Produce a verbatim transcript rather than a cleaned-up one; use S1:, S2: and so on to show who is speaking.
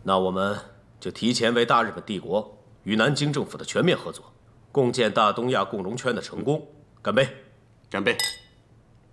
S1: 那我们就提前为大日本帝国与南京政府的全面合作，共建大东亚共荣圈的成功干杯！
S2: 干杯！